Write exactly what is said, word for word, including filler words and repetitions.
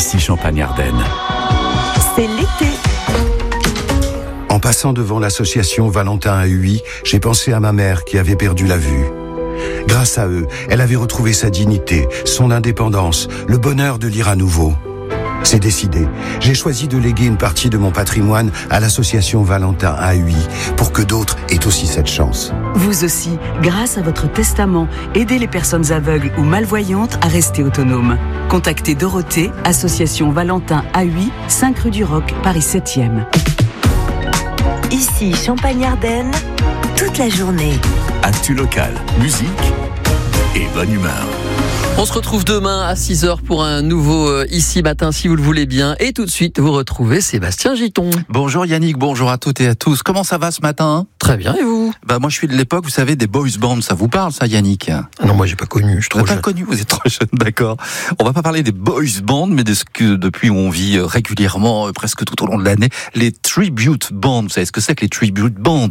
ici Champagne-Ardenne. C'est l'été. En passant devant l'association Valentin à Huy, j'ai pensé à ma mère qui avait perdu la vue. Grâce à eux, elle avait retrouvé sa dignité, son indépendance, le bonheur de lire à nouveau. C'est décidé. J'ai choisi de léguer une partie de mon patrimoine à l'association Valentin à Huy pour que d'autres aient aussi cette chance. Vous aussi, grâce à votre testament, aidez les personnes aveugles ou malvoyantes à rester autonomes. Contactez Dorothée, association Valentin à Huy, cinq rue du Roc, Paris septième. Ici Champagne-Ardenne, toute la journée. Actu local, musique et bonne humeur. On se retrouve demain à six heures pour un nouveau euh, Ici Matin, si vous le voulez bien. Et tout de suite, vous retrouvez Sébastien Giton. Bonjour Yannick, bonjour à toutes et à tous. Comment ça va ce matin ? Très bien, et vous ? Bah moi je suis de l'époque, vous savez, des boys bands. Ça vous parle ça, Yannick ? Ah non, moi j'ai pas connu, je suis trop Vous n'avez jeune. pas connu, vous êtes trop jeune, d'accord. On va pas parler des boys bands, mais de ce que depuis on vit régulièrement, presque tout au long de l'année, les tribute bands. Vous savez ce que c'est que les tribute bands ?